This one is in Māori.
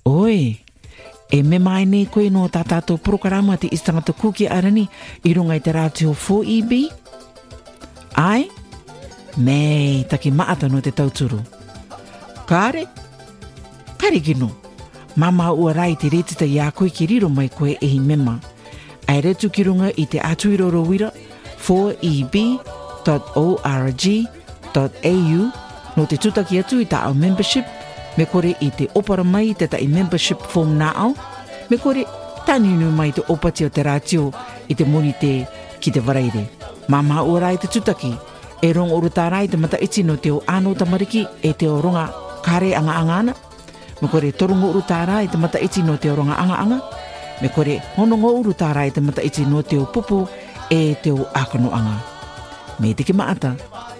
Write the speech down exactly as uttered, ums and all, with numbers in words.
Oi, e me mai nei koe no tātātou programa te istangata kuki arani i runga i te rātio four E B? Ai? Mei, taki maata no te tauturu. Kāre? Kare kino. Mama ua rai te retita i a koe ki riro mai koe e hi mema. Ai retu ki runga i te atuiroro wira four E B dot org dot A U no te tutaki atu i ta au membership me kore i te opara mai te ta i membership form na au me kore taninu mai te opati o te rātio i te moni te ki te waraire. Mama ua rai te tutaki e rong oru tā rai te mata iti no te o ano tamariki e te o ronga kare anga anga ana me kore torungo uru tā rai te mata iti no te o ronga anga anga me kore honongo uru tā rai te mata iti no te o pupu e te o akono anga. Me te ki maata,